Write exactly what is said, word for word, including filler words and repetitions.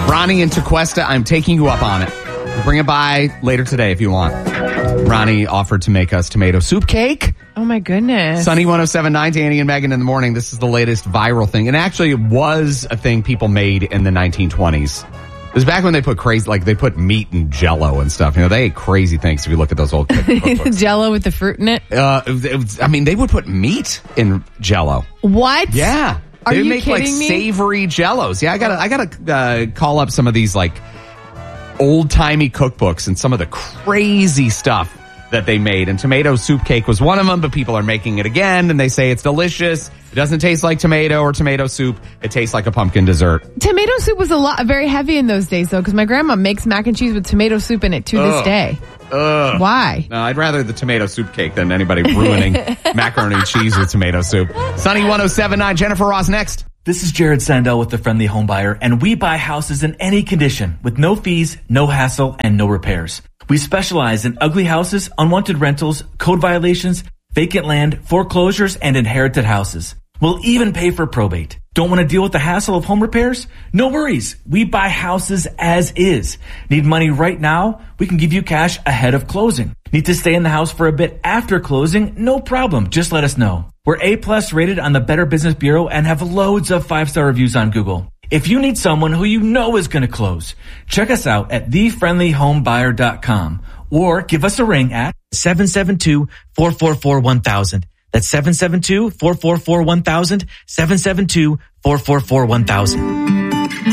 Ronnie in Tequesta, I'm taking you up on it. Bring it by later today if you want. Ronnie offered to make us tomato soup cake. Oh, my goodness. Sunny one oh seven point nine, Danny and Megan in the morning. This is the latest viral thing. And actually, it was a thing people made in the nineteen twenties. It was back when they put crazy, like they put meat and Jell-O and stuff. You know, they ate crazy things if you look at those old cookbooks. Jell-O with the fruit in it? Uh, it was, I mean, they would put meat in Jell-O. What? Yeah. Are they would you make like kidding me? savory Jell-Os. Yeah, I gotta, I gotta uh, call up some of these like old-timey cookbooks and some of the crazy stuff that they made. And tomato soup cake was one of them, but people are making it again, and they say it's delicious. It doesn't taste like tomato or tomato soup. It tastes like a pumpkin dessert. Tomato soup was a lot, very heavy in those days, though, because my grandma makes mac and cheese with tomato soup in it to Ugh. this day. Ugh. Why? No, I'd rather the tomato soup cake than anybody ruining macaroni and cheese with tomato soup. Sunny one oh seven point nine, Jennifer Ross next. This is Jared Sandell with The Friendly Home Buyer, and we buy houses in any condition with no fees, no hassle, and no repairs. We specialize in ugly houses, unwanted rentals, code violations, vacant land, foreclosures, and inherited houses. We'll even pay for probate. Don't want to deal with the hassle of home repairs? No worries. We buy houses as is. Need money right now? We can give you cash ahead of closing. Need to stay in the house for a bit after closing? No problem. Just let us know. We're A-plus rated on the Better Business Bureau and have loads of five-star reviews on Google. If you need someone who you know is going to close, check us out at the friendly home buyer dot com or give us a ring at seven seven two, four four four, one thousand. That's seven seven two, four four four, one thousand, seven seven two, four four four, one thousand.